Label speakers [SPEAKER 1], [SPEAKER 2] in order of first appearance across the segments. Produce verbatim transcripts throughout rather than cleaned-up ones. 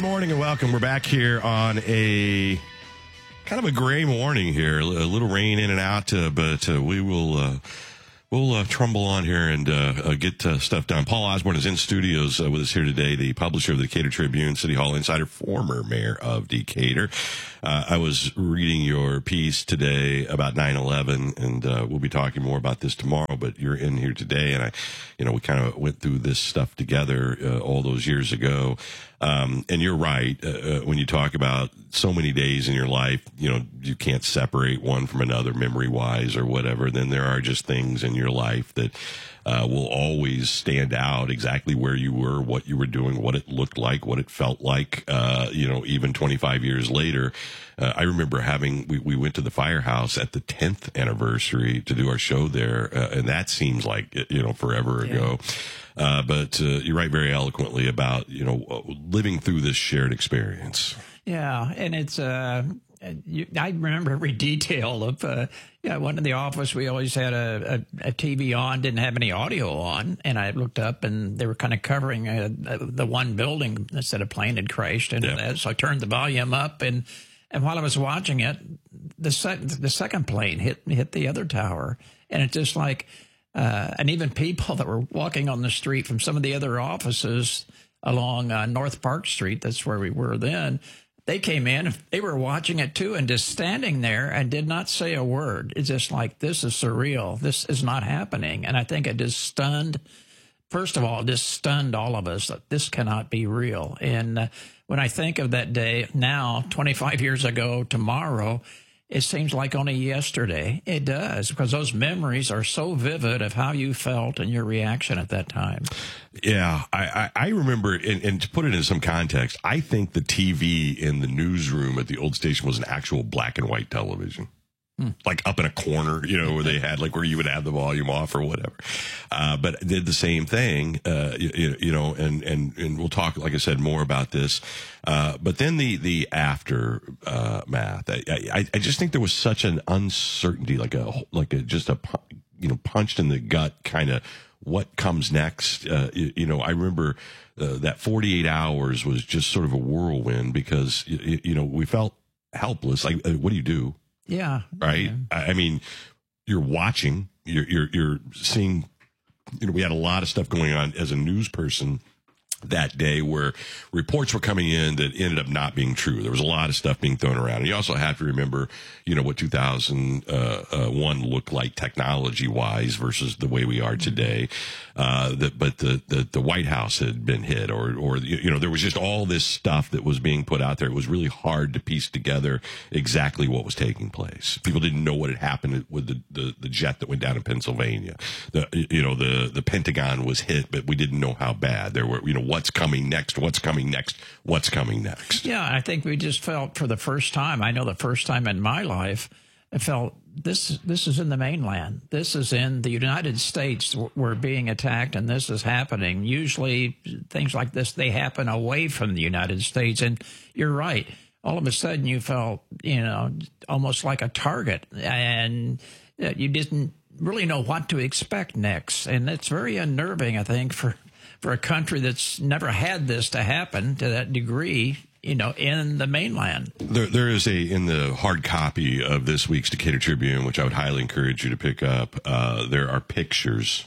[SPEAKER 1] Good morning and welcome. We're back here on a kind of a gray morning here. A little rain in and out, uh, but uh, we will uh, we'll uh, trumble on here and uh, uh, get uh, stuff done. Paul Osborne is in studios uh, with us here today, the publisher of the Decatur Tribune, City Hall Insider, former mayor of Decatur. Uh, I was reading your piece today about nine eleven, and uh, we'll be talking more about this tomorrow, but you're in here today, and I, you know, we kind of went through this stuff together uh, all those years ago. Um, and you're right, uh, when you talk about so many days in your life, you know, you can't separate one from another memory-wise or whatever. Then there are just things in your life that uh, will always stand out, exactly where you were, what you were doing, what it looked like, what it felt like, uh, you know, even twenty-five years later. Uh, I remember having, we, we went to the Firehouse at the tenth anniversary to do our show there, uh, and that seems like, you know, forever
[SPEAKER 2] Yeah.
[SPEAKER 1] ago. Uh, but uh, you write very eloquently about, you know, living through this shared experience.
[SPEAKER 2] Yeah, and it's uh, you, I remember every detail of uh, yeah. One in the office, we always had a, a, a T V on, didn't have any audio on, and I looked up and they were kind of covering uh, the one building that said a plane had crashed into
[SPEAKER 1] Yeah.
[SPEAKER 2] that. So I turned the volume up, and and while I was watching it, the sec- the second plane hit hit the other tower, and it's just like. Uh, and even people that were walking on the street from some of the other offices along uh, North Park Street, that's where we were then, they came in, they were watching it too, and just standing there and did not say a word. It's just like, this is surreal. This is not happening. And I think it just stunned, first of all, it just stunned all of us that this cannot be real. And uh, when I think of that day now, twenty-five years ago tomorrow, it seems like only yesterday. It does, because those memories are so vivid of how you felt and your reaction at that time.
[SPEAKER 1] Yeah, I, I, I remember, and, and to put it in some context, I think the T V in the newsroom at the old station was an actual black and white television. Like up in a corner, you know, where they had like where you would have the volume off or whatever. Uh, but did the same thing, uh, you, you know, and, and, and we'll talk, like I said, more about this. Uh, but then the, the after, uh, math, I, I, I just think there was such an uncertainty, like a, like a, just a, you know, punched in the gut kind of what comes next. Uh, you, you know, I remember, uh, that forty-eight hours was just sort of a whirlwind because, you, you know, we felt helpless. Like, uh, what do you do?
[SPEAKER 2] Yeah.
[SPEAKER 1] Right.
[SPEAKER 2] Yeah.
[SPEAKER 1] I mean, you're watching, you're, you're, you're seeing, you know, we had a lot of stuff going on as a news person that day where reports were coming in that ended up not being true. There was a lot of stuff being thrown around. And you also have to remember, you know, what two thousand one looked like technology wise versus the way we are today. Uh, that, but the, the, the White House had been hit or, or, you know, there was just all this stuff that was being put out there. It was really hard to piece together exactly what was taking place. People didn't know what had happened with the, the, the jet that went down in Pennsylvania. The, you know, the, the Pentagon was hit, but we didn't know how bad. There were, you know, what's coming next, what's coming next, what's coming next.
[SPEAKER 2] Yeah, I think we just felt for the first time, I know the first time in my life, I felt this this is in the mainland. This is in the United States. We're being attacked, and this is happening. Usually things like this, they happen away from the United States. And you're right. All of a sudden you felt, you know, almost like a target, and you didn't really know what to expect next. And it's very unnerving, I think, for for a country that's never had this to happen to that degree, you know, in the mainland.
[SPEAKER 1] There, there is a, in the hard copy of this week's Decatur Tribune, which I would highly encourage you to pick up, uh, there are pictures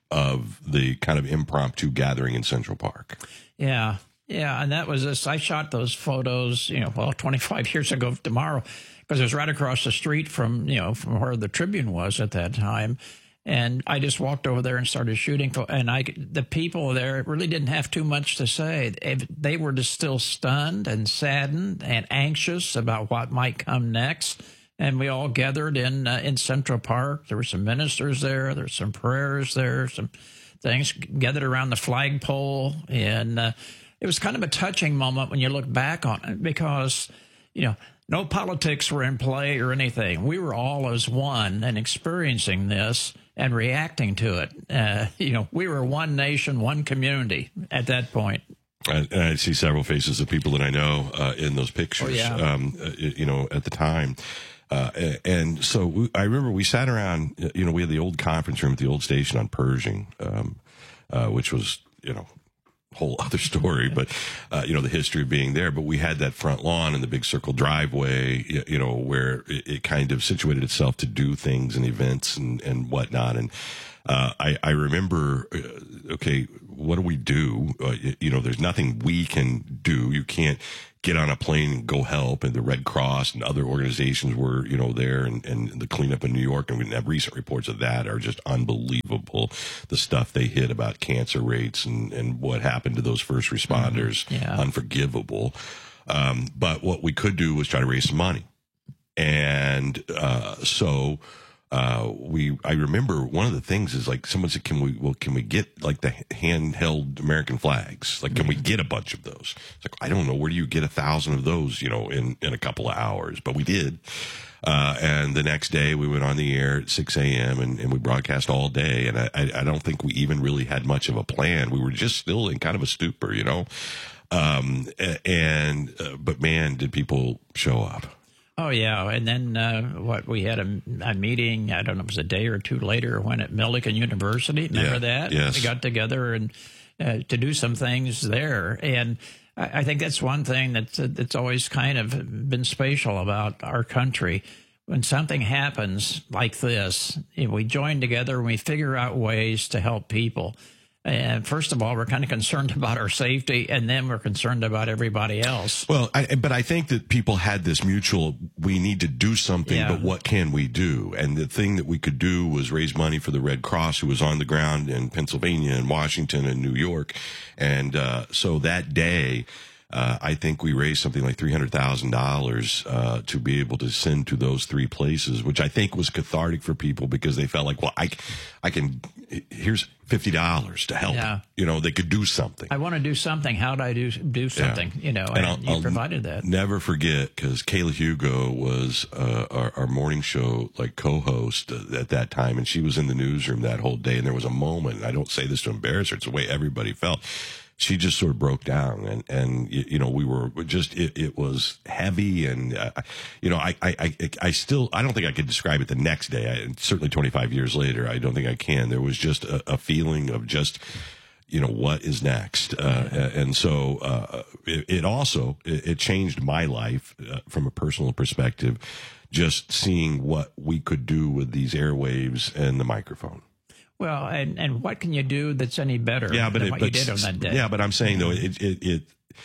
[SPEAKER 1] of the kind of impromptu gathering in Central Park.
[SPEAKER 2] Yeah, yeah, and that was this. I shot those photos, you know, well, twenty-five years ago tomorrow, because it was right across the street from, you know, from where the Tribune was at that time. And I just walked over there and started shooting. And I, the people there really didn't have too much to say. They were just still stunned and saddened and anxious about what might come next. And we all gathered in uh, in Central Park. There were some ministers there. There were some prayers there, some things gathered around the flagpole. And uh, it was kind of a touching moment when you look back on it because, you know, no politics were in play or anything. We were all as one and experiencing this and reacting to it. Uh, you know, we were one nation, one community at that point.
[SPEAKER 1] I, I see several faces of people that I know uh, in those pictures,
[SPEAKER 2] Oh, yeah.
[SPEAKER 1] um, uh, you know, at the time. Uh, and so we, I remember we sat around, you know, we had the old conference room at the old station on Pershing, um, uh, which was, you know, whole other story, but, uh, you know, the history of being there. But we had that front lawn and the big circle driveway, you, you know, where it, it kind of situated itself to do things and events and, and whatnot. And, uh, I, I remember, uh, okay, what do we do? Uh, you, you know, there's nothing we can do. You can't get on a plane and go help. And the Red Cross and other organizations were, you know, there, and, and the cleanup in New York. And we have recent reports of that are just unbelievable. The stuff they hit about cancer rates and, and what happened to those first responders,
[SPEAKER 2] mm-hmm. yeah.
[SPEAKER 1] unforgivable. Um, but what we could do was try to raise some money. And, uh, so, uh, we, I remember one of the things is like someone said, can we, well, can we get like the handheld American flags? Like, can we get a bunch of those? It's like, I don't know. Where do you get a thousand of those, you know, in, in a couple of hours? But we did. Uh, and the next day we went on the air at six a.m. and, and we broadcast all day. And I, I don't think we even really had much of a plan. We were just still in kind of a stupor, you know? Um, and, uh, but man, did people show up.
[SPEAKER 2] Oh, yeah. And then uh, what we had a, a meeting, I don't know, it was a day or two later when at Millikan University. Remember
[SPEAKER 1] yeah,
[SPEAKER 2] that?
[SPEAKER 1] Yes.
[SPEAKER 2] We got together and uh, to do some things there. And I, I think that's one thing that's, uh, that's always kind of been special about our country. When something happens like this, you know, we join together and we figure out ways to help people. And first of all, we're kind of concerned about our safety, and then we're concerned about everybody else.
[SPEAKER 1] Well, I, but I think that people had this mutual, we need to do something,
[SPEAKER 2] yeah.
[SPEAKER 1] but what can we do? And the thing that we could do was raise money for the Red Cross, who was on the ground in Pennsylvania and Washington and New York. And uh, so that day, Uh, I think we raised something like three hundred thousand dollars uh, to be able to send to those three places, which I think was cathartic for people because they felt like, well, I, I can, here's fifty dollars to help.
[SPEAKER 2] Yeah.
[SPEAKER 1] You know, they could do something.
[SPEAKER 2] I want to do something. How do I do do something?
[SPEAKER 1] Yeah.
[SPEAKER 2] You know, and,
[SPEAKER 1] and
[SPEAKER 2] and
[SPEAKER 1] I'll,
[SPEAKER 2] you
[SPEAKER 1] I'll
[SPEAKER 2] provided that.
[SPEAKER 1] Never forget, because Kayla Hugo was uh, our, our morning show like co-host uh, at that time, and she was in the newsroom that whole day. And there was a moment, and I don't say this to embarrass her, it's the way everybody felt. She just sort of broke down, and, and, you know, we were just, it, it was heavy. And, uh, you know, I, I, I, I still, I don't think I could describe it the next day. I, certainly twenty-five years later, I don't think I can. There was just a, a feeling of just, you know, what is next? Uh, and so, uh, it, it also, it, it changed my life uh, from a personal perspective, just seeing what we could do with these airwaves and the microphone.
[SPEAKER 2] Well, and, and what can you do that's any better
[SPEAKER 1] yeah, but
[SPEAKER 2] than
[SPEAKER 1] it,
[SPEAKER 2] what
[SPEAKER 1] but,
[SPEAKER 2] you did on that day?
[SPEAKER 1] Yeah, but I'm saying, though, it it it,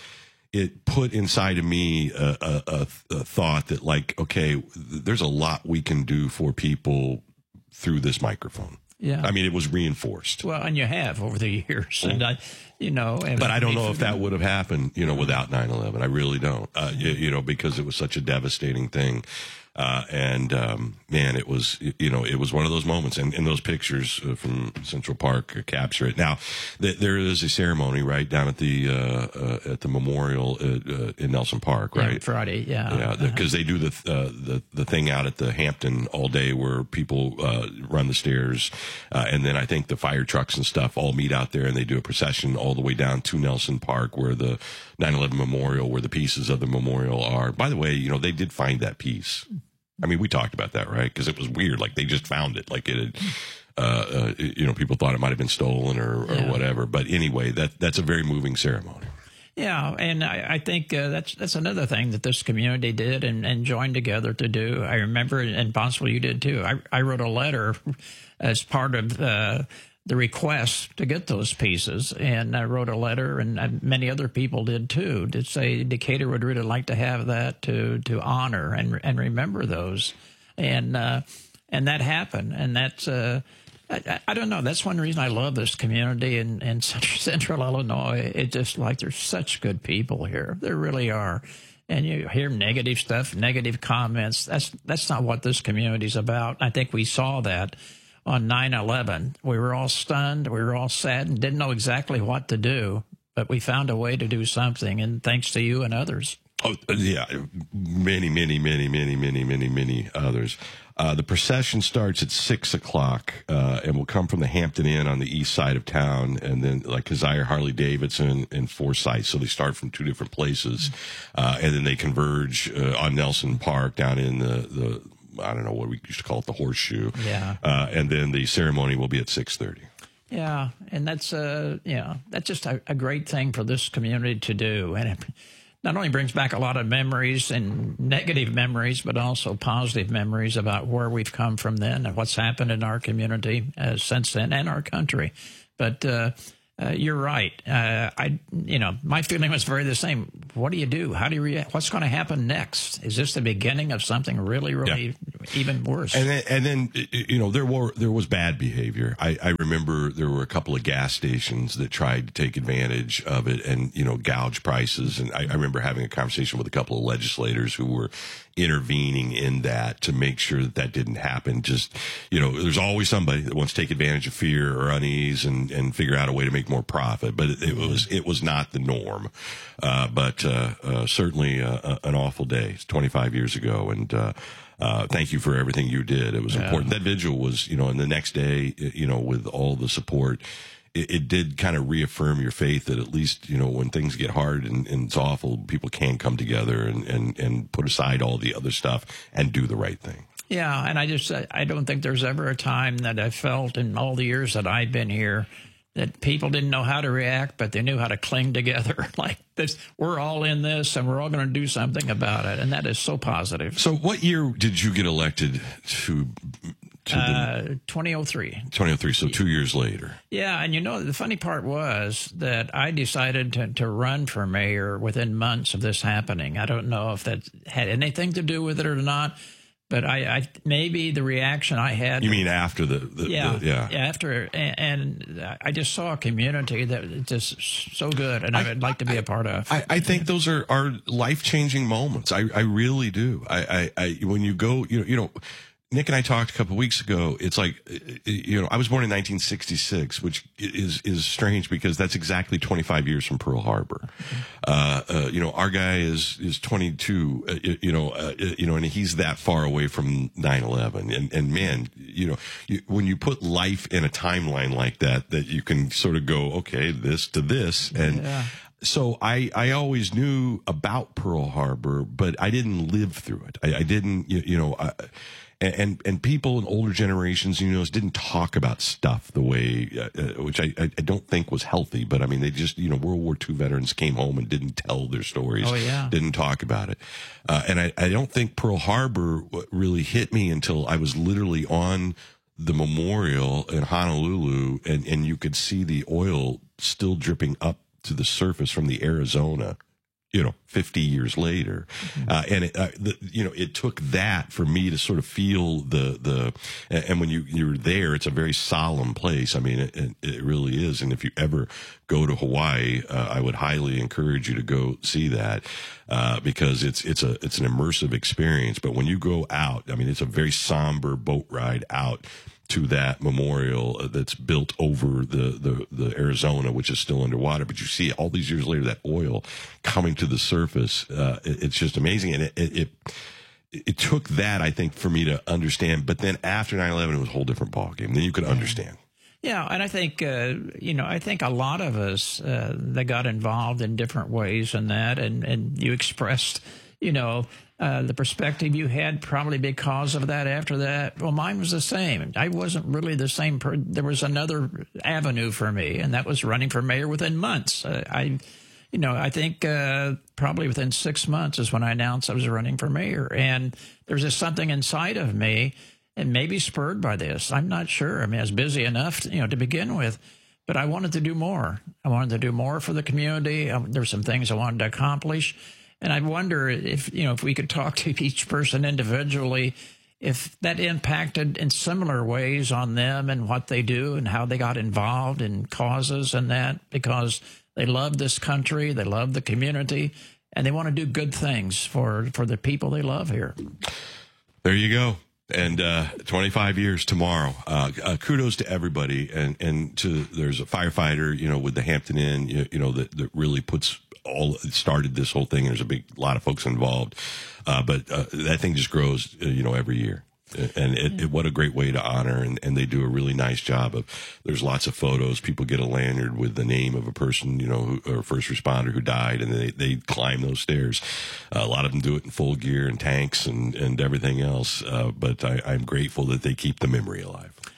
[SPEAKER 1] it put inside of me a, a, a, a thought that, like, okay, there's a lot we can do for people through this microphone.
[SPEAKER 2] Yeah.
[SPEAKER 1] I mean, it was reinforced.
[SPEAKER 2] Well, and you have over the years. And I, you know. And
[SPEAKER 1] but I don't know if that would have happened, you know, without nine eleven. I really don't, uh, you, you know, because it was such a devastating thing. Uh, and, um, man, it was, you know, it was one of those moments, and, and those pictures uh, from Central Park uh, capture it. Now, th- there is a ceremony right down at the, uh, uh at the memorial uh, uh, in Nelson Park, right?
[SPEAKER 2] Yeah, Friday. Yeah.
[SPEAKER 1] Yeah. Because uh-huh. they do the, uh, the, the thing out at the Hampton all day where people, uh, run the stairs. Uh, and then I think the fire trucks and stuff all meet out there, and they do a procession all the way down to Nelson Park where the nine eleven memorial, where the pieces of the memorial are. By the way, you know, they did find that piece. I mean, we talked about that, right? Because it was weird. Like, they just found it. Like, it had, uh, uh, you know, people thought it might have been stolen or, or
[SPEAKER 2] yeah.
[SPEAKER 1] whatever. But anyway, that that's a very moving ceremony.
[SPEAKER 2] Yeah, and I, I think uh, that's that's another thing that this community did and, and joined together to do. I remember, and possibly you did too, I, I wrote a letter as part of uh, the request to get those pieces, and I wrote a letter, and uh, many other people did too, to say Decatur would really like to have that to to honor and and remember those, and uh, and that happened, and that's. Uh, I, I don't know. That's one reason I love this community in, in central Illinois. It's just like there's such good people here. There really are. And you hear negative stuff, negative comments. That's that's not what this community's about. I think we saw that on nine eleven. We were all stunned. We were all saddened, didn't know exactly what to do, but we found a way to do something, and thanks to you and others.
[SPEAKER 1] Oh, yeah, many, many, many, many, many, many, many others. Uh, the procession starts at six o'clock uh, and will come from the Hampton Inn on the east side of town, and then like Keziah Harley Davidson and Forsyth. So they start from two different places, uh, and then they converge uh, on Nelson Park down in the, the I don't know what we used to call it, the Horseshoe.
[SPEAKER 2] Yeah.
[SPEAKER 1] Uh, and then the ceremony will be at six thirty.
[SPEAKER 2] Yeah, and that's uh, yeah, that's just a, a great thing for this community to do, and it not only brings back a lot of memories and negative memories, but also positive memories about where we've come from then and what's happened in our community uh, since then and our country. But uh, uh, you're right. Uh, I, you know, my feeling was very the same. What do you do? How do you react? What's going to happen next? Is this the beginning of something really, really yeah. even worse?
[SPEAKER 1] And then, and then, you know, there were there was bad behavior. I, I remember there were a couple of gas stations that tried to take advantage of it and, you know, gouge prices. And I, I remember having a conversation with a couple of legislators who were intervening in that to make sure that that didn't happen. Just, you know, there's always somebody that wants to take advantage of fear or unease and, and figure out a way to make more profit. But it, it was it was not the norm. Uh, but uh, uh, certainly uh, an awful day. It's twenty-five years ago. And uh, uh, thank you for everything you did. It was yeah. important. That vigil was, you know, and the next day, you know, with all the support, it, it did kind of reaffirm your faith that at least, you know, when things get hard and, and it's awful, people can come together and, and, and put aside all the other stuff and do the right thing.
[SPEAKER 2] Yeah, and I just, I don't think there's ever a time that I felt in all the years that I've been here that people didn't know how to react, but they knew how to cling together. Like this, we're all in this, and we're all going to do something about it, and that is so positive.
[SPEAKER 1] So, what year did you get elected to? to
[SPEAKER 2] uh, the, twenty oh three.
[SPEAKER 1] twenty oh three. So two years later.
[SPEAKER 2] Yeah, and you know the funny part was that I decided to to run for mayor within months of this happening. I don't know if that had anything to do with it or not. But I, I maybe the reaction I had.
[SPEAKER 1] You mean after the, the
[SPEAKER 2] yeah,
[SPEAKER 1] the, yeah
[SPEAKER 2] after and, and I just saw a community that was just so good, and I, I'd like to be a part of.
[SPEAKER 1] I, I think those are, are life changing moments. I, I really do. I, I, I when you go, you know, you know. Nick and I talked a couple of weeks ago. It's like, you know, I was born in nineteen sixty-six, which is is strange because that's exactly twenty-five years from Pearl Harbor. Uh, uh, you know, our guy is is twenty-two. Uh, you know, uh, you know, and he's that far away from nine eleven. And and man, you know, you, when you put life in a timeline like that, that you can sort of go, okay, this to this, and. Yeah. So I, I always knew about Pearl Harbor, but I didn't live through it. I, I didn't, you, you know, I, and and people in older generations, you know, didn't talk about stuff the way, uh, which I, I don't think was healthy. But I mean, they just, you know, World War Two veterans came home and didn't tell their stories.
[SPEAKER 2] Oh, yeah.
[SPEAKER 1] Didn't talk about it. Uh, and I, I don't think Pearl Harbor really hit me until I was literally on the memorial in Honolulu, and, and you could see the oil still dripping up to the surface from the Arizona, you know, fifty years later. Mm-hmm. Uh, and, it, uh, the, you know, it took that for me to sort of feel the, the, and when you, you're there, it's a very solemn place. I mean, it, it really is. And if you ever go to Hawaii, uh, I would highly encourage you to go see that, uh, because it's, it's a, it's an immersive experience. But when you go out, I mean, it's a very somber boat ride out to that memorial that's built over the, the, the Arizona, which is still underwater. But you see all these years later, that oil coming to the surface. Uh, it, it's just amazing. And it, it, it, it took that, I think, for me to understand. But then after nine eleven, it was a whole different ballgame. Then you could understand.
[SPEAKER 2] Yeah, and I think, uh, you know, I think a lot of us uh, that got involved in different ways in that, and, and you expressed, you know, Uh, the perspective you had probably because of that after that. Well, mine was the same. I wasn't really the same. Per- there was another avenue for me, and that was running for mayor within months. Uh, I, you know, I think uh, probably within six months is when I announced I was running for mayor. And there's just something inside of me, and maybe spurred by this. I'm not sure. I mean, I was busy enough, to, you know, to begin with. But I wanted to do more. I wanted to do more for the community. Um, there were some things I wanted to accomplish. And I wonder if, you know, if we could talk to each person individually, if that impacted in similar ways on them and what they do and how they got involved in causes and that, because they love this country, they love the community, and they want to do good things for, for the people they love here.
[SPEAKER 1] There you go. And uh, twenty-five years tomorrow. Uh, uh, kudos to everybody, and and to there's a firefighter, you know, with the Hampton Inn, you, you know, that, that really puts all started this whole thing. And there's a big lot of folks involved, uh, but uh, that thing just grows, uh, you know, every year. And it, it, what a great way to honor, and, and they do a really nice job of. There's lots of photos. People get a lanyard with the name of a person, you know, who, or first responder who died, and they they climb those stairs. Uh, a lot of them do it in full gear and tanks and and everything else. Uh, but I, I'm grateful that they keep the memory alive.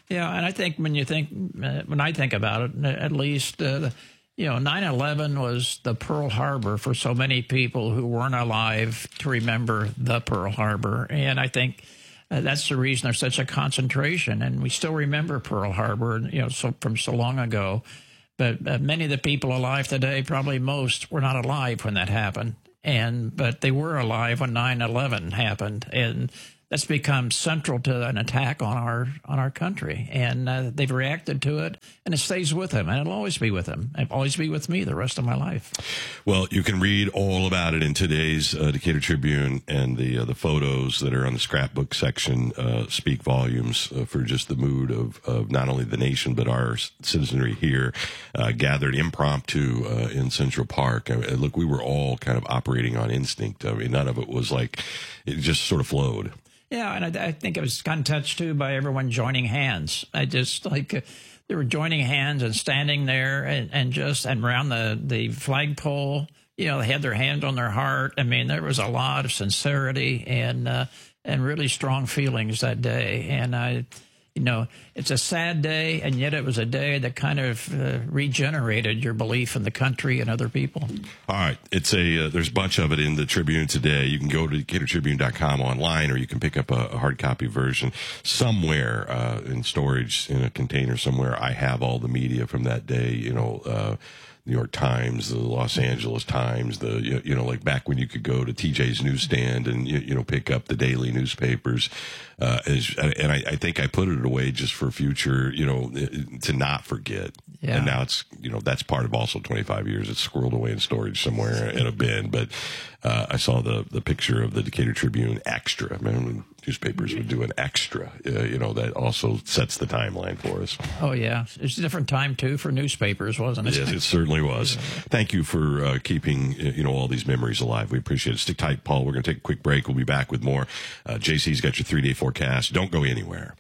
[SPEAKER 2] Yeah, and I think when you think, uh, when I think about it, at least, uh, you know, nine eleven was the Pearl Harbor for so many people who weren't alive to remember the Pearl Harbor. And I think uh, that's the reason there's such a concentration. And we still remember Pearl Harbor, you know, so from so long ago. But uh, many of the people alive today, probably most, were not alive when that happened. And but they were alive when nine eleven happened. And that's become central to an attack on our on our country, and uh, they've reacted to it, and it stays with them, and it'll always be with them. It'll always be with me the rest of my life.
[SPEAKER 1] Well, you can read all about it in today's uh, Decatur Tribune, and the uh, the photos that are on the scrapbook section uh, speak volumes uh, for just the mood of, of not only the nation but our citizenry here, uh, gathered impromptu uh, in Central Park. I mean, look, we were all kind of operating on instinct. I mean, none of it was like it just sort of flowed.
[SPEAKER 2] Yeah, and I, I think it was kind of touched, too, by everyone joining hands. I just, like, uh, they were joining hands and standing there and, and just, and around the, the flagpole, you know, they had their hand on their heart. I mean, there was a lot of sincerity and, uh, and really strong feelings that day. And I, you know, it's a sad day, and yet it was a day that kind of uh, regenerated your belief in the country and other people.
[SPEAKER 1] All right. It's a, uh, there's a bunch of it in the Tribune today. You can go to Decatur Tribune dot com online, or you can pick up a, a hard copy version somewhere, uh, in storage in a container somewhere. I have all the media from that day, you know, uh, New York Times, the Los Angeles Times, the, you, you know, like back when you could go to T J's newsstand and, you, you know, pick up the daily newspapers. Uh, as, and I, I think I put it away just for future, you know, to not forget. Yeah. And now it's, you know, that's part of also twenty-five years. It's squirreled away in storage somewhere in a bin. But uh, I saw the, the picture of the Decatur Tribune extra. I mean, when newspapers would do an extra, uh, you know, that also sets the timeline for us.
[SPEAKER 2] Oh, yeah. It's a different time, too, for newspapers, wasn't it?
[SPEAKER 1] Yes, it certainly was. Thank you for uh, keeping, you know, all these memories alive. We appreciate it. Stick tight, Paul. We're going to take a quick break. We'll be back with more. Uh, J C's got your three-day forecast. Don't go anywhere.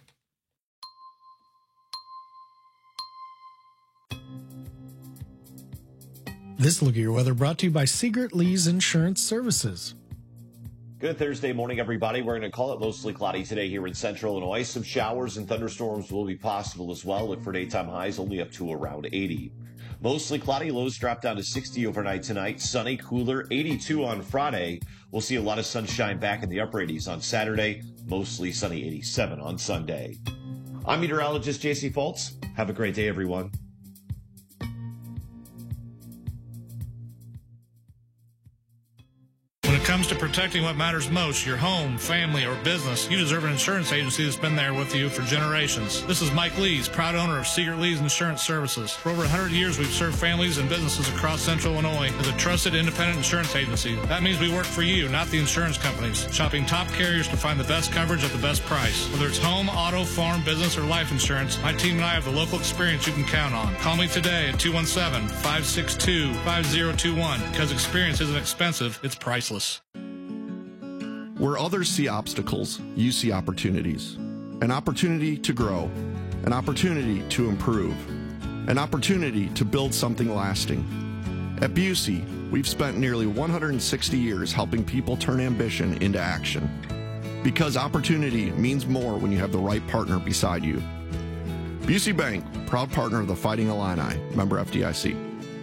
[SPEAKER 3] This look at your weather brought to you by Seigert Lee's Insurance Services.
[SPEAKER 4] Good Thursday morning, everybody. We're going to call it mostly cloudy today here in central Illinois. Some showers and thunderstorms will be possible as well. Look for daytime highs only up to around eighty. Mostly cloudy, lows drop down to sixty overnight tonight. Sunny, cooler, eighty-two on Friday. We'll see a lot of sunshine back in the upper eighties on Saturday. Mostly sunny, eighty-seven on Sunday. I'm meteorologist J C Fultz. Have a great day, everyone.
[SPEAKER 5] When it comes to protecting what matters most, your home, family, or business, you deserve an insurance agency that's been there with you for generations. This is Mike Lees, proud owner of Seigert Lee's Insurance Services. For over one hundred years, we've served families and businesses across central Illinois as a trusted independent insurance agency. That means we work for you, not the insurance companies, shopping top carriers to find the best coverage at the best price. Whether it's home, auto, farm, business, or life insurance, my team and I have the local experience you can count on. Call me today at two one seven, five six two, five zero two one because experience isn't expensive, it's priceless.
[SPEAKER 6] Where others see obstacles, you see opportunities. An opportunity to grow, an opportunity to improve, an opportunity to build something lasting. At Busey, we've spent nearly one hundred sixty years helping people turn ambition into action. Because opportunity means more when you have the right partner beside you. Busey Bank, proud partner of the Fighting Illini, member F D I C.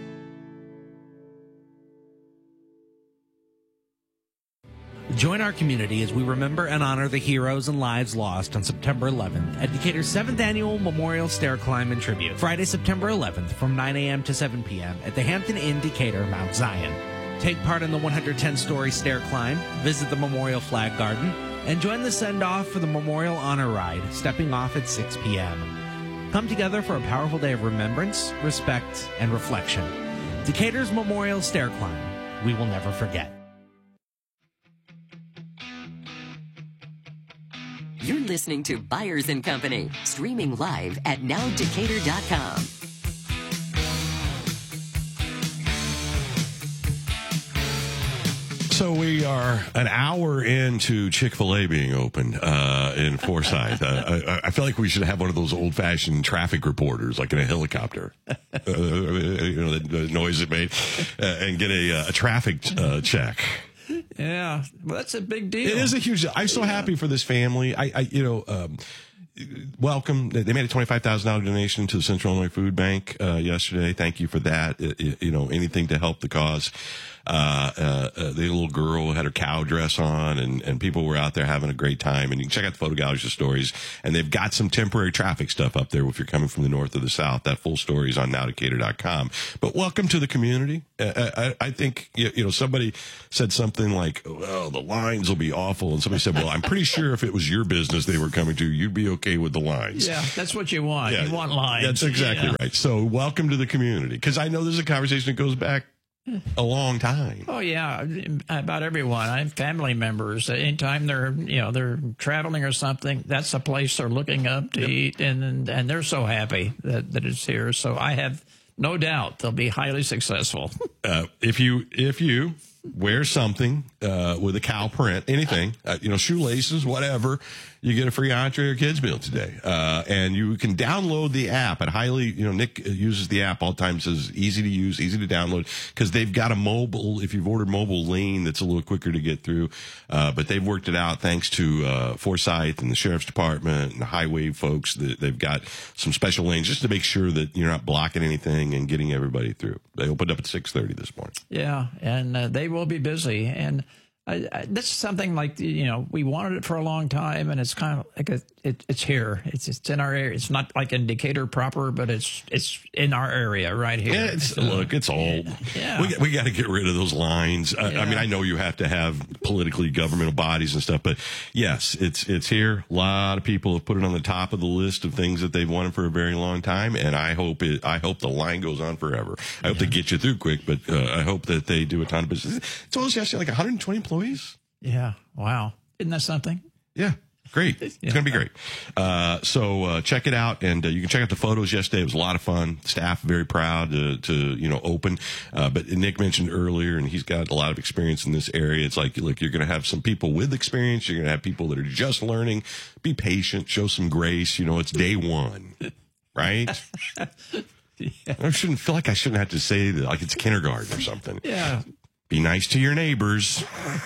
[SPEAKER 7] Join our community as we remember and honor the heroes and lives lost on September eleventh at Decatur's seventh Annual Memorial Stair Climb and Tribute, Friday, September eleventh from nine a.m. to seven p.m. at the Hampton Inn Decatur, Mount Zion. Take part in the one hundred ten story stair climb, visit the Memorial Flag Garden, and join the send-off for the Memorial Honor Ride, stepping off at six p.m. Come together for a powerful day of remembrance, respect, and reflection. Decatur's Memorial Stair Climb. We will never forget.
[SPEAKER 8] You're listening to Byers and Company, streaming live at now decatur dot com.
[SPEAKER 1] So we are an hour into Chick-fil-A being open uh, in Forsyth. uh, I, I feel like we should have one of those old-fashioned traffic reporters, like in a helicopter, uh, you know, the, the noise it made, uh, and get a, a traffic uh, check.
[SPEAKER 2] Yeah, well, that's a big deal.
[SPEAKER 1] It is a huge. I'm so happy for this family. I, I you know, um, welcome. They made a twenty-five thousand dollars donation to the Central Illinois Food Bank uh, yesterday. Thank you for that. It, it, you know, anything to help the cause. Uh, uh, uh, the little girl had her cow dress on, and, and people were out there having a great time. And you can check out the photo galleries of stories. And they've got some temporary traffic stuff up there if you're coming from the north or the south. That full story is on now decatur dot com. But welcome to the community. Uh, I, I think, you, you know, somebody said something like, well, the lines will be awful. And somebody said, well, I'm pretty sure if it was your business they were coming to, you'd be okay with the lines.
[SPEAKER 2] Yeah, that's what you want.
[SPEAKER 1] Yeah,
[SPEAKER 2] you want lines.
[SPEAKER 1] That's exactly
[SPEAKER 2] yeah.
[SPEAKER 1] right. So welcome to the community. Because I know there's a conversation that goes back a long time.
[SPEAKER 2] Oh yeah, about everyone. I have family members. Anytime they're you know they're traveling or something, that's the place they're looking up to yep. eat, and and they're so happy that, that it's here. So I have no doubt they'll be highly successful.
[SPEAKER 1] uh, if you if you wear something uh, with a cow print, anything, uh, you know, shoelaces, whatever, you get a free entree or kids meal today. Uh, and you can download the app. At highly, you know, Nick uses the app all the time. Says easy to use, easy to download, because they've got a mobile, if you've ordered mobile lane, that's a little quicker to get through. Uh, but they've worked it out thanks to, uh, Forsyth and the Sheriff's Department and the highway folks. That they've got some special lanes just to make sure that you're not blocking anything and getting everybody through. They opened up at six thirty this morning.
[SPEAKER 2] Yeah. And uh, they will be busy. And I, I, this is something like, you know, we wanted it for a long time, and it's kind of like a, it, it's here. It's it's in our area. It's not like in Decatur proper, but it's it's in our area right here.
[SPEAKER 1] Yeah, it's,
[SPEAKER 2] so,
[SPEAKER 1] look, it's old.
[SPEAKER 2] Yeah.
[SPEAKER 1] We, we got to get rid of those lines. I,
[SPEAKER 2] Yeah.
[SPEAKER 1] I mean, I know you have to have politically governmental bodies and stuff, but yes, it's it's here. A lot of people have put it on the top of the list of things that they've wanted for a very long time, and I hope it. I hope the line goes on forever. I hope yeah. they get you through quick, but uh, I hope that they do a ton of business. It's always yesterday, like one hundred twenty employees.
[SPEAKER 2] Yeah. Wow. Isn't that something?
[SPEAKER 1] Yeah. Great. It's yeah. going to be great. Uh, so, uh, check it out, and uh, you can check out the photos yesterday. It was a lot of fun. Staff very proud to, to you know, open. Uh, but Nick mentioned earlier, and he's got a lot of experience in this area. It's like, look, you're going to have some people with experience. You're going to have people that are just learning. Be patient. Show some grace. You know, it's day one, right? Yeah. I shouldn't feel like I shouldn't have to say that, like it's kindergarten or something.
[SPEAKER 2] Yeah.
[SPEAKER 1] Be nice to your neighbors.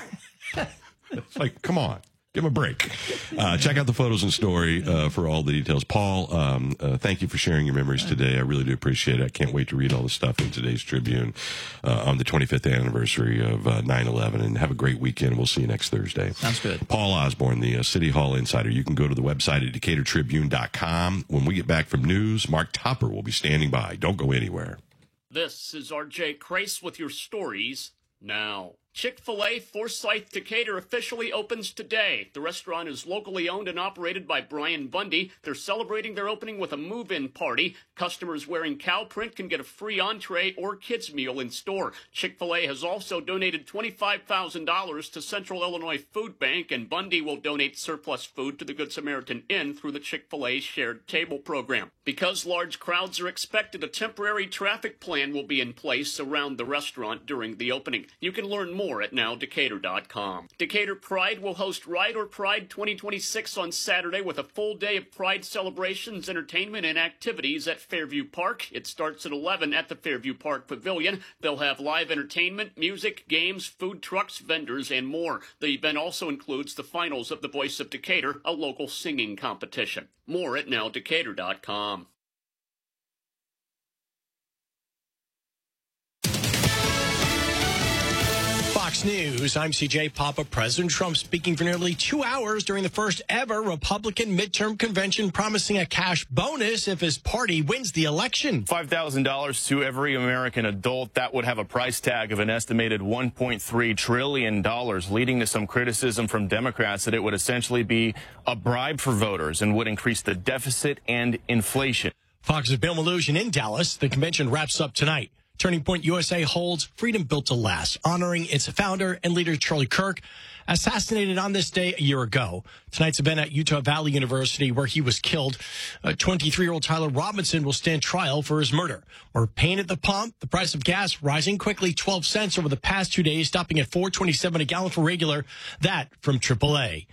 [SPEAKER 1] It's like, come on. Give him a break. Uh, check out the photos and story uh, for all the details. Paul, um, uh, thank you for sharing your memories today. I really do appreciate it. I can't wait to read all the stuff in today's Tribune uh, on the twenty-fifth anniversary of uh, nine eleven. And have a great weekend. We'll see you next Thursday.
[SPEAKER 2] Sounds good.
[SPEAKER 1] Paul Osborne, the uh, City Hall Insider. You can go to the website at decatur tribune dot com. When we get back from news, Mark Topper will be standing by. Don't go anywhere.
[SPEAKER 9] This is R J Crace with your stories now. Chick-fil-A Forsyth Decatur officially opens today. The restaurant is locally owned and operated by Brian Bundy. They're celebrating their opening with a move-in party. Customers wearing cow print can get a free entree or kids meal in store. Chick-fil-A has also donated twenty-five thousand dollars to Central Illinois Food Bank, and Bundy will donate surplus food to the Good Samaritan Inn through the Chick-fil-A Shared Table program. Because large crowds are expected, a temporary traffic plan will be in place around the restaurant during the opening. You can learn more at now decatur dot com. Decatur Pride will host Ride or Pride twenty twenty-six on Saturday with a full day of Pride celebrations, entertainment, and activities at Fairview Park. It starts at eleven at the Fairview Park Pavilion. They'll have live entertainment, music, games, food trucks, vendors, and more. The event also includes the finals of The Voice of Decatur, a local singing competition. More at now decatur dot com.
[SPEAKER 10] Fox News, I'm C J Papa. President Trump speaking for nearly two hours during the first ever Republican midterm convention, promising a cash bonus if his party wins the election.
[SPEAKER 11] five thousand dollars to every American adult. That would have a price tag of an estimated one point three trillion dollars, leading to some criticism from Democrats that it would essentially be a bribe for voters and would increase the deficit and inflation.
[SPEAKER 10] Fox's Bill Malugin in Dallas. The convention wraps up tonight. Turning Point U S A holds Freedom Built to Last, honoring its founder and leader Charlie Kirk, assassinated on this day a year ago. Tonight's event at Utah Valley University, where he was killed. twenty-three-year-old Tyler Robinson will stand trial for his murder. We're paying at the pump. The price of gas rising quickly, twelve cents over the past two days, stopping at four twenty-seven a gallon for regular. That from triple A.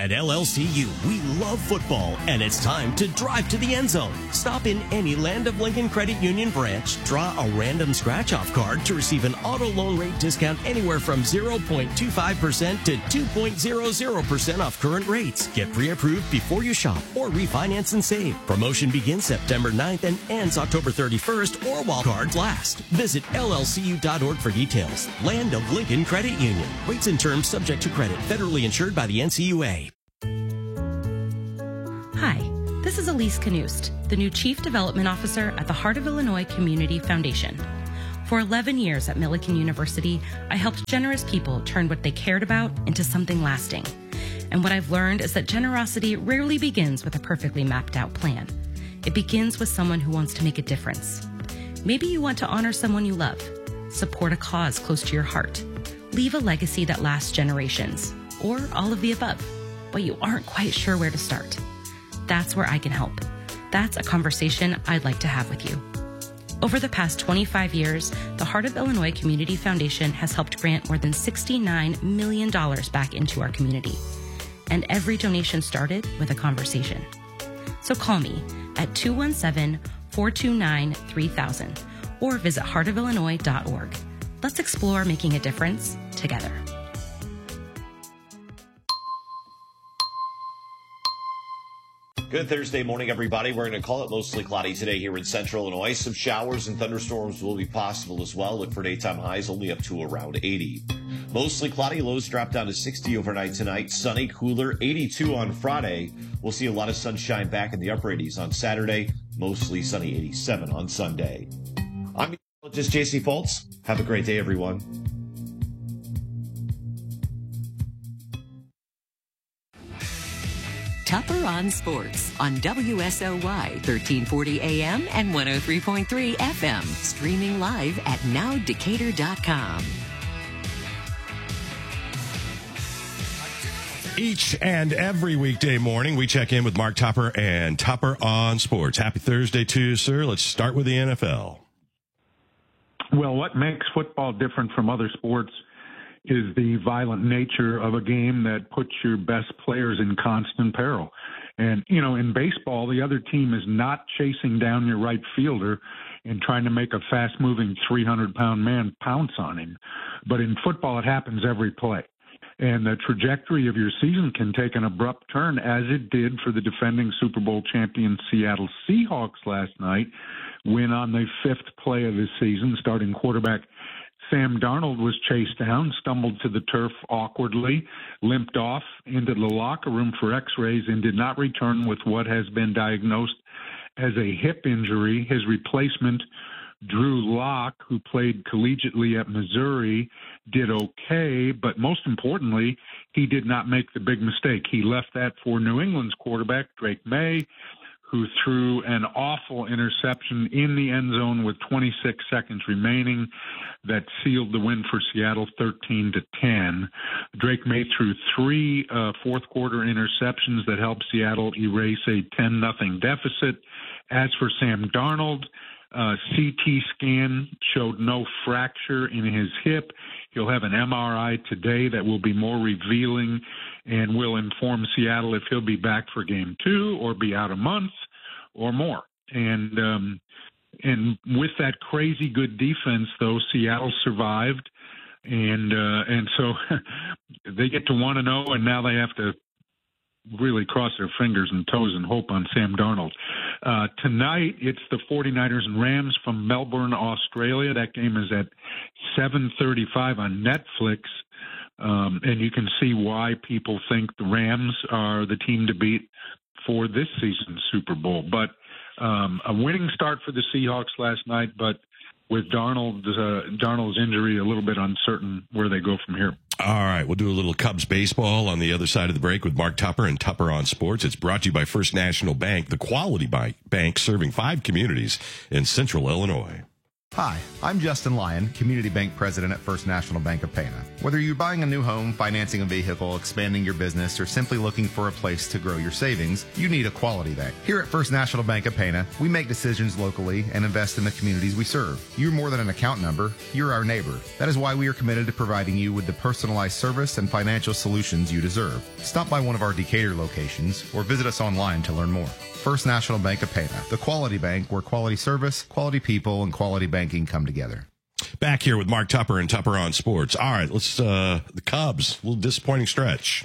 [SPEAKER 12] At L L C U, we love football, and it's time to drive to the end zone. Stop in any Land of Lincoln Credit Union branch, draw a random scratch-off card to receive an auto loan rate discount anywhere from zero point two five percent to two point zero zero percent off current rates. Get pre-approved before you shop or refinance and save. Promotion begins September ninth and ends October thirty-first or while cards last. Visit L L C U dot org for details. Land of Lincoln Credit Union. Rates and terms subject to credit. Federally insured by the N C U A.
[SPEAKER 13] Hi, this is Elise Knust, the new Chief Development Officer at the Heart of Illinois Community Foundation. For eleven years at Millikan University, I helped generous people turn what they cared about into something lasting. And what I've learned is that generosity rarely begins with a perfectly mapped out plan. It begins with someone who wants to make a difference. Maybe you want to honor someone you love, support a cause close to your heart, leave a legacy that lasts generations, or all of the above, but you aren't quite sure where to start. That's where I can help. That's a conversation I'd like to have with you. Over the past twenty-five years, the Heart of Illinois Community Foundation has helped grant more than sixty-nine million dollars back into our community. And every donation started with a conversation. So call me at two one seven, four two nine, three thousand or visit heart of illinois dot org. Let's explore making a difference together.
[SPEAKER 4] Good Thursday morning, everybody. We're going to call it mostly cloudy today here in central Illinois. Some showers and thunderstorms will be possible as well. Look for daytime highs only up to around eighty. Mostly cloudy, lows drop down to sixty overnight tonight. Sunny, cooler, eighty-two on Friday. We'll see a lot of sunshine back in the upper eighties on Saturday. Mostly sunny, eighty-seven on Sunday. I'm meteorologist J C Fultz. Have a great day, everyone.
[SPEAKER 8] Tupper on Sports on W S O Y thirteen forty A M and one oh three point three F M. Streaming live at now decatur dot com.
[SPEAKER 1] Each and every weekday morning, we check in with Mark Tupper and Tupper on Sports. Happy Thursday to you, sir. Let's start with the N F L.
[SPEAKER 14] Well, what makes football different from other sports is the violent nature of a game that puts your best players in constant peril. And, you know, in baseball, the other team is not chasing down your right fielder and trying to make a fast-moving three hundred pound man pounce on him. But in football, it happens every play. And the trajectory of your season can take an abrupt turn, as it did for the defending Super Bowl champion Seattle Seahawks last night, when on the fifth play of the season, starting quarterback Sam Darnold was chased down, stumbled to the turf awkwardly, limped off into the locker room for x-rays, and did not return with what has been diagnosed as a hip injury. His replacement, Drew Lock, who played collegiately at Missouri, did okay, but most importantly, he did not make the big mistake. He left that for New England's quarterback, Drake May, who threw an awful interception in the end zone with twenty-six seconds remaining that sealed the win for Seattle thirteen to ten. Drake May threw three uh, fourth quarter interceptions that helped Seattle erase a ten nothing deficit. As for Sam Darnold, uh, C T scan showed no fracture in his hip. He'll have an M R I today that will be more revealing and will inform Seattle if he'll be back for game two or be out a month or more. And um, and with that crazy good defense, though, Seattle survived, and uh, and so they get to one and zero, and now they have to really cross their fingers and toes and hope on Sam Darnold. Uh, tonight, it's the 49ers and Rams from Melbourne, Australia. That game is at seven thirty-five on Netflix. Um, and you can see why people think the Rams are the team to beat for this season's Super Bowl. But um, a winning start for the Seahawks last night, but with Darnold, uh, Darnold's injury a little bit uncertain where they go from here.
[SPEAKER 1] All right, we'll do a little Cubs baseball on the other side of the break with Mark Tupper and Tupper on Sports. It's brought to you by First National Bank, the quality bank serving five communities in central Illinois.
[SPEAKER 15] Hi, I'm Justin Lyon, Community Bank President at First National Bank of Pana. Whether you're buying a new home, financing a vehicle, expanding your business, or simply looking for a place to grow your savings, you need a quality bank. Here at First National Bank of Pana, we make decisions locally and invest in the communities we serve. You're more than an account number, you're our neighbor. That is why we are committed to providing you with the personalized service and financial solutions you deserve. Stop by one of our Decatur locations or visit us online to learn more. First National Bank of Pana, the quality bank where quality service, quality people, and quality banking come together.
[SPEAKER 1] Back here with Mark Tupper and Tupper on Sports. All right, let's, uh, the Cubs, a little disappointing stretch.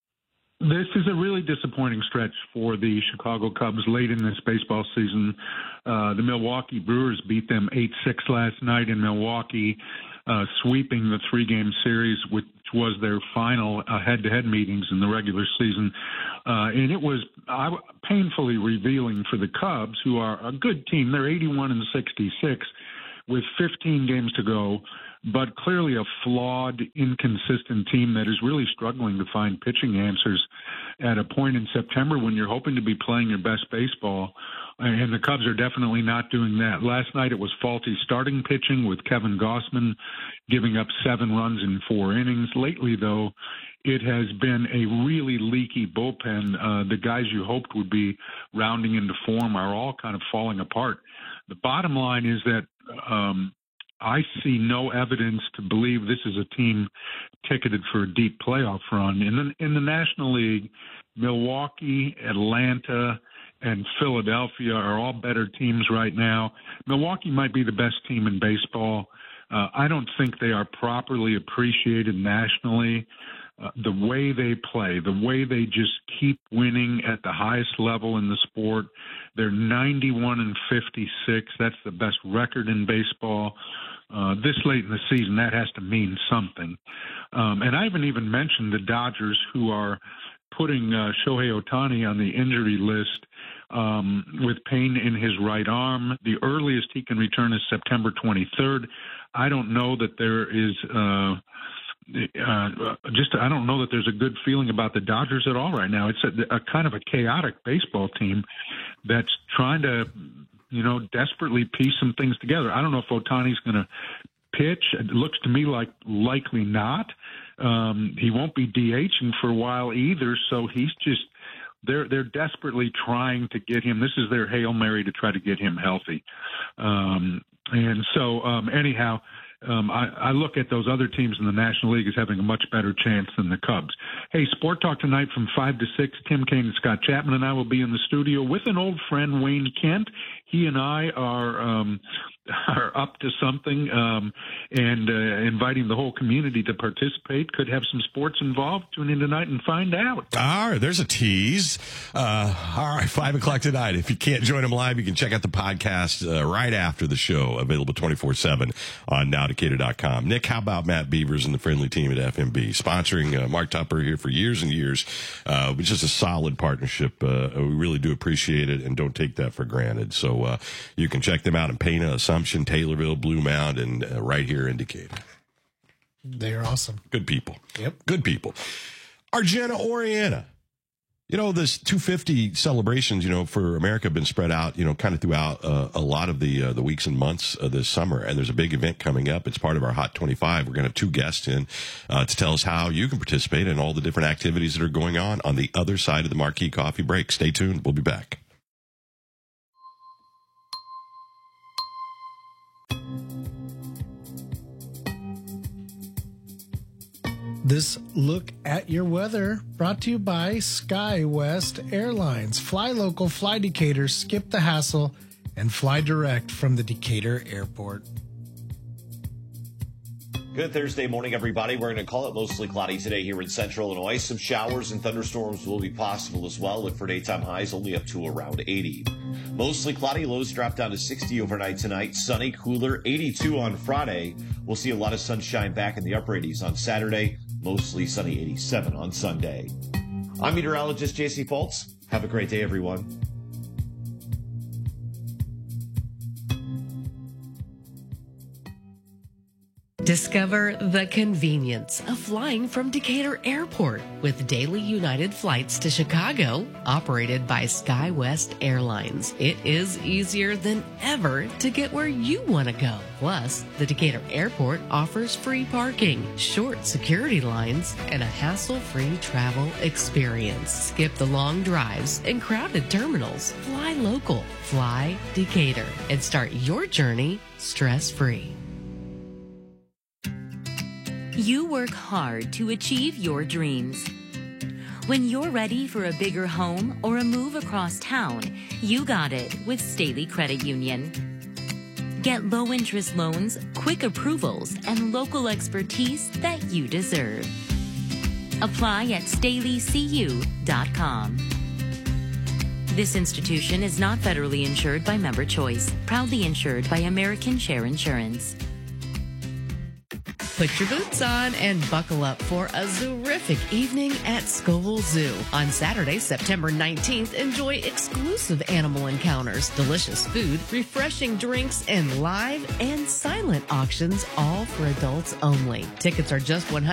[SPEAKER 14] This is a really disappointing stretch for the Chicago Cubs late in this baseball season. Uh, the Milwaukee Brewers beat them eight six last night in Milwaukee, uh, sweeping the three-game series, which was their final uh, head-to-head meetings in the regular season. Uh, and it was uh, painfully revealing for the Cubs, who are a good team. They're eighty-one and sixty-six with fifteen games to go, but clearly a flawed, inconsistent team that is really struggling to find pitching answers at a point in September when you're hoping to be playing your best baseball. And the Cubs are definitely not doing that. Last night it was faulty starting pitching with Kevin Gausman giving up seven runs in four innings. Lately, though, it has been a really leaky bullpen. Uh, the guys you hoped would be rounding into form are all kind of falling apart. The bottom line is that um, I see no evidence to believe this is a team ticketed for a deep playoff run. In the, in the National League, Milwaukee, Atlanta, and Philadelphia are all better teams right now. Milwaukee might be the best team in baseball. Uh, I don't think they are properly appreciated nationally. Uh, the way they play, the way they just keep winning at the highest level in the sport. They're ninety-one and fifty-six. That's the best record in baseball. Uh, this late in the season, that has to mean something. Um, and I haven't even mentioned the Dodgers, who are putting uh, Shohei Ohtani on the injury list um, with pain in his right arm. The earliest he can return is September twenty-third. I don't know that there is uh, uh, just I don't know that there's a good feeling about the Dodgers at all right now. It's a, a kind of a chaotic baseball team that's trying to, you know, desperately piece some things together. I don't know if Ohtani's going to pitch. It looks to me like likely not. Um, he won't be DHing for a while either, so he's just they're they're desperately trying to get him. This is their Hail Mary to try to get him healthy. Um, and so um, anyhow, um, I, I look at those other teams in the National League as having a much better chance than the Cubs. Hey, Sport Talk tonight from five to six. Tim Kaine and Scott Chapman and I will be in the studio with an old friend, Wayne Kent. He and I are um, are up to something um, and uh, inviting the whole community to participate. Could have some sports involved. Tune in tonight and find out.
[SPEAKER 1] All right, there's a tease. Uh, all right, five o'clock tonight. If you can't join them live, you can check out the podcast uh, right after the show, available twenty-four seven on now decatur dot com. Nick, how about Matt Beavers and the friendly team at F M B, sponsoring uh, Mark Tupper here for years and years, uh, which is a solid partnership. Uh, we really do appreciate it and don't take that for granted. So uh, you can check them out in Pana, Assumption, Taylorville, Blue Mound, and uh, right here in Decatur.
[SPEAKER 3] They're awesome.
[SPEAKER 1] Good people.
[SPEAKER 3] Yep.
[SPEAKER 1] Good people. Argenta Oriana. You know, this two fifty celebrations, you know, for America have been spread out, you know, kind of throughout uh, a lot of the uh, the weeks and months of this summer. And there's a big event coming up. It's part of our Hot twenty-five. We're going to have two guests in uh, to tell us how you can participate in all the different activities that are going on on the other side of the Marquee Coffee break. Stay tuned. We'll be back.
[SPEAKER 3] This look at your weather brought to you by SkyWest Airlines. Fly local, fly Decatur, skip the hassle, and fly direct from the Decatur Airport.
[SPEAKER 4] Good Thursday morning, everybody. We're going to call it mostly cloudy today here in central Illinois. Some showers and thunderstorms will be possible as well. Look for daytime highs only up to around eighty. Mostly cloudy, lows drop down to sixty overnight tonight. Sunny, cooler, eighty-two on Friday. We'll see a lot of sunshine back in the upper eighties on Saturday. Mostly sunny, eighty-seven on Sunday. I'm meteorologist J C Fultz. Have a great day, everyone.
[SPEAKER 16] Discover the convenience of flying from Decatur Airport with daily United flights to Chicago, operated by SkyWest Airlines. It is easier than ever to get where you want to go. Plus, the Decatur Airport offers free parking, short security lines, and a hassle-free travel experience. Skip the long drives and crowded terminals. Fly local. Fly Decatur and start your journey stress-free.
[SPEAKER 17] You work hard to achieve your dreams. When you're ready for a bigger home or a move across town, you got it with Staley Credit Union. Get low-interest loans, quick approvals, and local expertise that you deserve. Apply at staley c u dot com. This institution is not federally insured by Member Choice, proudly insured by American Share Insurance.
[SPEAKER 16] Put your boots on and buckle up for a terrific evening at Scoville Zoo. On Saturday, September nineteenth, enjoy exclusive animal encounters, delicious food, refreshing drinks, and live and silent auctions, all for adults only. Tickets are just one hundred dollars